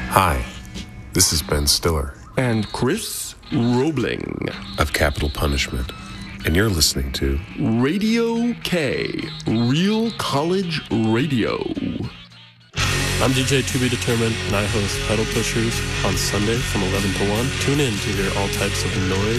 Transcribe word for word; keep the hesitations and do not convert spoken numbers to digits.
Hi, this is Ben Stiller and Chris Roebling of Capital Punishment, and you're listening to Radio K, Real College Radio. I'm D J To Be Determined, and I host Pedal Pushers on Sunday from eleven to one. Tune in to hear all types of noise